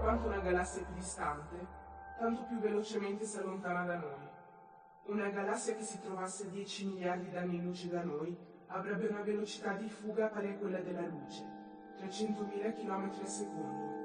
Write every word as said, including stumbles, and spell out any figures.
Quanto una galassia è più distante, tanto più velocemente si allontana da noi. Una galassia che si trovasse a dieci miliardi d'anni luce da noi avrebbe una velocità di fuga pari a quella della luce, trecentomila chilometri al secondo.